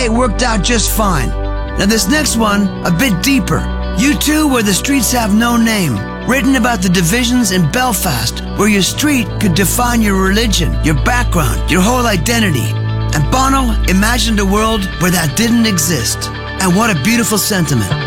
it worked out just fine. Now this next one, a bit deeper. U2, Where the Streets Have No Name, written about the divisions in Belfast, where your street could define your religion, your background, your whole identity. And Bono imagined a world where that didn't exist. And what a beautiful sentiment.